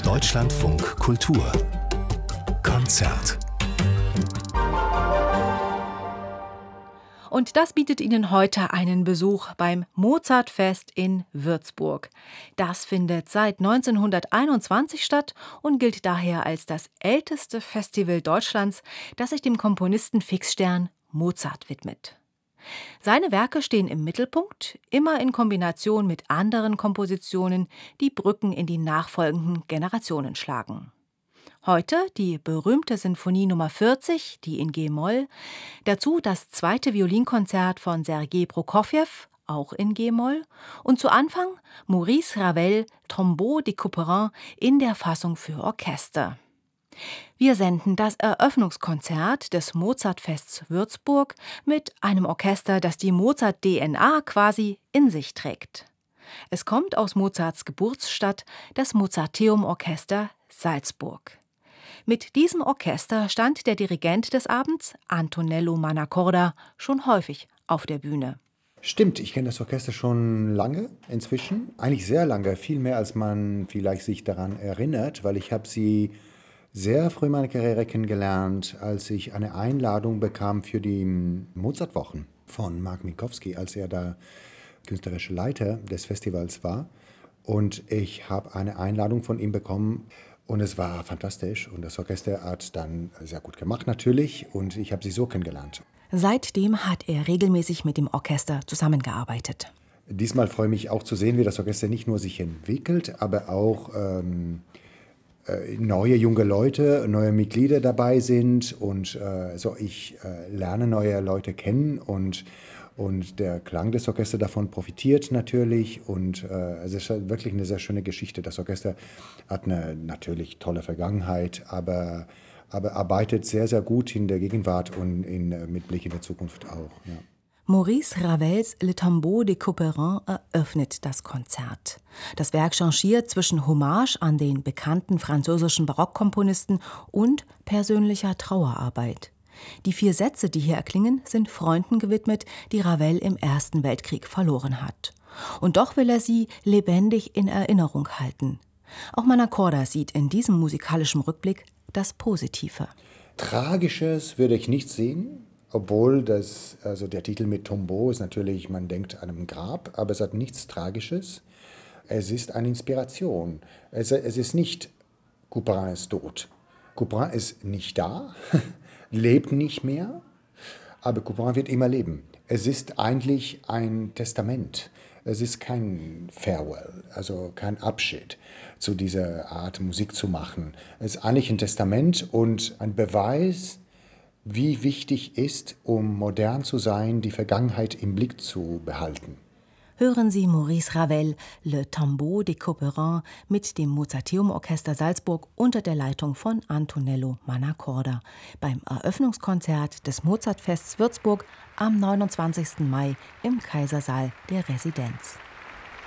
Deutschlandfunk Kultur Konzert. Und das bietet Ihnen heute einen Besuch beim Mozartfest in Würzburg. Das findet seit 1921 statt und gilt daher als das älteste Festival Deutschlands, das sich dem Komponisten Fixstern Mozart widmet. Seine Werke stehen im Mittelpunkt, immer in Kombination mit anderen Kompositionen, die Brücken in die nachfolgenden Generationen schlagen. Heute die berühmte Sinfonie Nummer 40, die in G-Moll, dazu das zweite Violinkonzert von Sergei Prokofjew, auch in G-Moll, und zu Anfang Maurice Ravel, Tombeau de Couperin in der Fassung für Orchester. Wir senden das Eröffnungskonzert des Mozartfests Würzburg mit einem Orchester, das die Mozart-DNA quasi in sich trägt. Es kommt aus Mozarts Geburtsstadt, das Mozarteum-Orchester Salzburg. Mit diesem Orchester stand der Dirigent des Abends, Antonello Mannacorda, schon häufig auf der Bühne. Stimmt, ich kenne das Orchester schon lange inzwischen, eigentlich sehr lange, viel mehr als man vielleicht sich daran erinnert, weil ich habe sie sehr früh in meiner Karriere kennengelernt, als ich eine Einladung bekam für die Mozartwochen von Mark Minkowski, als er da künstlerischer Leiter des Festivals war. Und ich habe eine Einladung von ihm bekommen und es war fantastisch. Und das Orchester hat dann sehr gut gemacht natürlich und ich habe sie so kennengelernt. Seitdem hat er regelmäßig mit dem Orchester zusammengearbeitet. Diesmal freue ich mich auch zu sehen, wie das Orchester nicht nur sich entwickelt, aber auch neue junge Leute, neue Mitglieder dabei sind und ich lerne neue Leute kennen und der Klang des Orchesters davon profitiert natürlich und es ist wirklich eine sehr schöne Geschichte. Das Orchester hat eine natürlich tolle Vergangenheit, aber arbeitet sehr, sehr gut in der Gegenwart und mit Blick in die Zukunft auch. Ja. Maurice Ravels Le Tombeau de Couperin eröffnet das Konzert. Das Werk changiert zwischen Hommage an den bekannten französischen Barockkomponisten und persönlicher Trauerarbeit. Die 4 Sätze, die hier erklingen, sind Freunden gewidmet, die Ravel im Ersten Weltkrieg verloren hat. Und doch will er sie lebendig in Erinnerung halten. Auch Mannacorda sieht in diesem musikalischen Rückblick das Positive. Tragisches würde ich nicht sehen. Obwohl der Titel mit Tombeau ist natürlich, man denkt an einem Grab, aber es hat nichts Tragisches. Es ist eine Inspiration. Es ist nicht, Couperin ist tot. Couperin ist nicht da, lebt nicht mehr, aber Couperin wird immer leben. Es ist eigentlich ein Testament. Es ist kein Farewell, also kein Abschied zu dieser Art Musik zu machen. Es ist eigentlich ein Testament und ein Beweis, wie wichtig ist, um modern zu sein, die Vergangenheit im Blick zu behalten. Hören Sie Maurice Ravel, Le Tombeau de Couperin mit dem Mozarteum-Orchester Salzburg unter der Leitung von Antonello Mannacorda beim Eröffnungskonzert des Mozartfests Würzburg am 29. Mai im Kaisersaal der Residenz.